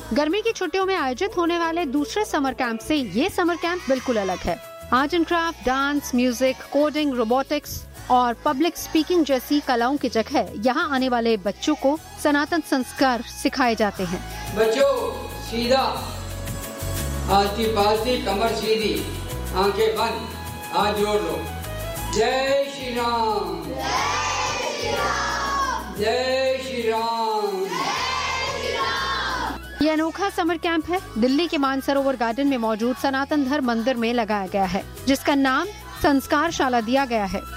गर्मी की छुट्टियों में आयोजित होने वाले दूसरे समर कैंप से ये समर कैंप बिल्कुल अलग है। Art and craft, dance, music, coding, robotics और पब्लिक स्पीकिंग जैसी कलाओं की जगह यहाँ आने वाले बच्चों को सनातन संस्कार सिखाए जाते हैं। बच्चों सीधा, आस्ती पास्ती, कमर सीधी, आंखें बंद, हाथ जोड़ लो। जय श्री राम, जय श्री राम, जय श्री राम। ये अनोखा समर कैंप है दिल्ली के मानसरोवर गार्डन में मौजूद सनातन धर्म मंदिर में लगाया गया है, जिसका नाम संस्कार शाला दिया गया है।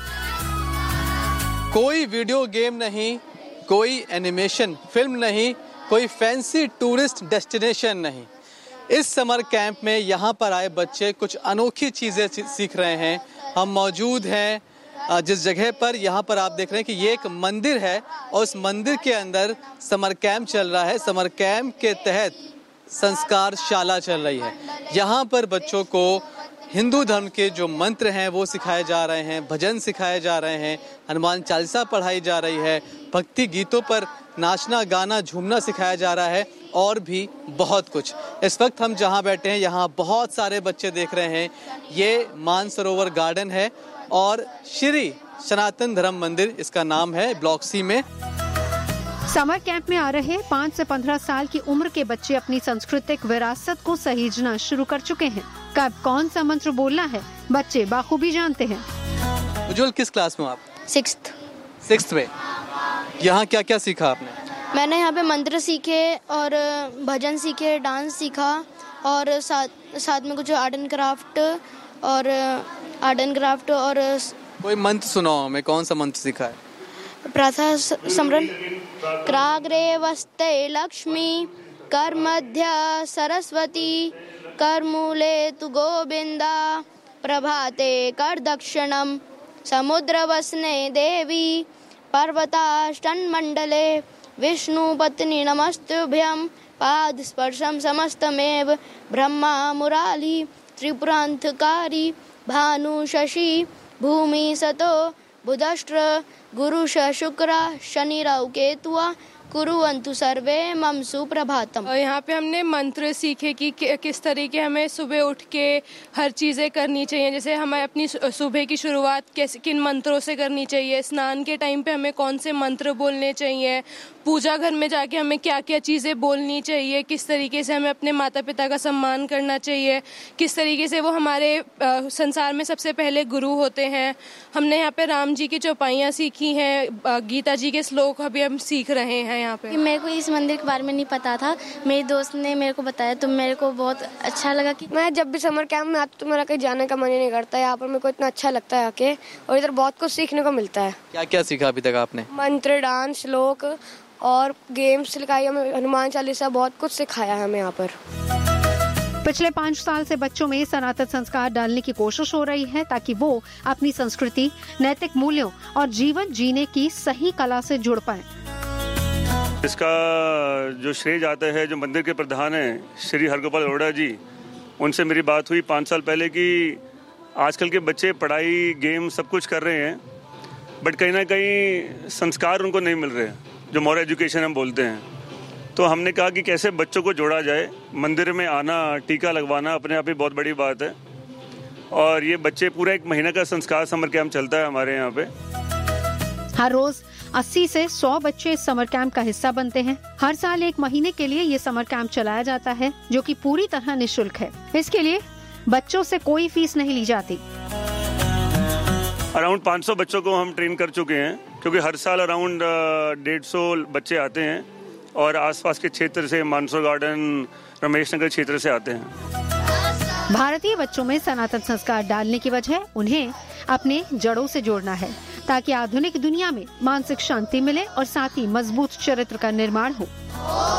कोई वीडियो गेम नहीं, कोई एनिमेशन फिल्म नहीं, कोई फैंसी टूरिस्ट डेस्टिनेशन नहीं। इस समर कैंप में यहाँ पर आए बच्चे कुछ अनोखी चीजें सीख रहे हैं। हम मौजूद हैं जिस जगह पर, यहाँ पर आप देख रहे हैं कि ये एक मंदिर है और उस मंदिर के अंदर समर कैंप चल रहा है। समर कैंप के तहत संस्कार शाला चल रही है। यहाँ पर बच्चों को हिंदू धर्म के जो मंत्र हैं वो सिखाए जा रहे हैं, भजन सिखाए जा रहे हैं, हनुमान चालीसा पढ़ाई जा रही है, भक्ति गीतों पर नाचना गाना झूमना सिखाया जा रहा है और भी बहुत कुछ। इस वक्त हम जहाँ बैठे हैं यहाँ बहुत सारे बच्चे देख रहे हैं। ये मानसरोवर गार्डन है और श्री सनातन धर्म मंदिर इसका नाम है, ब्लॉक सी में। समर कैंप में आ रहे 5 से 15 साल की उम्र के बच्चे अपनी सांस्कृतिक विरासत को सहेजना शुरू कर चुके हैं। कब कौन सा मंत्र बोलना है बच्चे बाखूबी जानते हैं। उज्जवल, किस क्लास में आप? 6th में। यहाँ क्या क्या सीखा आपने? मैंने यहाँ पे मंत्र सीखे और भजन सीखे, डांस सीखा और साथ में कुछ आर्ट एंड क्राफ्ट और कोई मंत्र सुनाओ हमें, कौन सा मंत्र सीखा है? प्रातः स्मरण। क्राग्रे वस्ते लक्ष्मी, कर मध्य सरस्वती, कर मूले तु गोविंदा, प्रभाते कर दक्षिणम, समुद्र वसने देवी, पर्वताष्टन्मण्डले, विष्णु पत्नी नमस्तुभ्यं, पाद स्पर्शम समस्तमेव, ब्रह्मा मुराली, त्रिपुरांतकारी, भानु शशि, भूमि सतो बुधष्ट्र, गुरु शुक्र, शनि राहु केतुआ, कुरुवन्तु सर्वे मम सुप्रभातम। यहाँ पे हमने मंत्र सीखे कि किस तरीके हमें सुबह उठ के हर चीज़ें करनी चाहिए। जैसे हमें अपनी सुबह की शुरुआत किन मंत्रों से करनी चाहिए, स्नान के टाइम पे हमें कौन से मंत्र बोलने चाहिए, पूजा घर में जाके हमें क्या क्या चीज़ें बोलनी चाहिए, किस तरीके से हमें अपने माता पिता का सम्मान करना चाहिए, किस तरीके से वो हमारे संसार में सबसे पहले गुरु होते हैं। हमने यहाँ पे राम जी की चौपाइयाँ सीखी हैं, गीता जी के श्लोक अभी हम सीख रहे हैं यहाँ पे। मेरे को इस मंदिर के बारे में नहीं पता था, मेरी दोस्त ने मेरे को बताया तो मेरे को बहुत अच्छा लगा कि मैं जब भी समर कैंप में आता तो मेरा कहीं जाने का मन ही नहीं करता। यहाँ पर मेरे को इतना अच्छा लगता है आके और इधर बहुत कुछ सीखने को मिलता है। क्या क्या सीखा अभी तक आपने? मंत्र, डांस, श्लोक और गेम्स सिखाई हमें, हनुमान चालीसा, बहुत कुछ सिखाया है हमें यहाँ पर। पिछले 5 साल से बच्चों में सनातन संस्कार डालने की कोशिश हो रही है ताकि वो अपनी संस्कृति, नैतिक मूल्यों और जीवन जीने की सही कला से जुड़ पाएं। इसका जो श्रेय जाता है जो मंदिर के प्रधान हैं श्री हरगोपाल अरोड़ा जी, उनसे मेरी बात हुई 5 साल पहले कि आजकल के बच्चे पढ़ाई, गेम सब कुछ कर रहे हैं बट कहीं ना कहीं संस्कार उनको नहीं मिल रहे, जो मॉरल एजुकेशन हम बोलते हैं। तो हमने कहा कि कैसे बच्चों को जोड़ा जाए। मंदिर में आना, टीका लगवाना अपने आप ही बहुत बड़ी बात है और ये बच्चे पूरा 1 महीने का संस्कार समर कैंप चलता है हमारे यहाँ पे। हर रोज 80 से 100 बच्चे इस समर कैंप का हिस्सा बनते हैं। हर साल 1 महीने के लिए ये समर कैंप चलाया जाता है जो कि पूरी तरह निःशुल्क है। इसके लिए बच्चों से कोई फीस नहीं ली जाती। अराउंड 500 बच्चों को हम ट्रेन कर चुके हैं क्योंकि हर साल अराउंड 150 बच्चे आते हैं और आसपास के क्षेत्र से, मानसरोवर गार्डन, रमेश नगर क्षेत्र से आते हैं। भारतीय बच्चों में सनातन संस्कार डालने की वजह उन्हें अपने जड़ों से जोड़ना है ताकि आधुनिक दुनिया में मानसिक शांति मिले और साथ ही मजबूत चरित्र का निर्माण हो।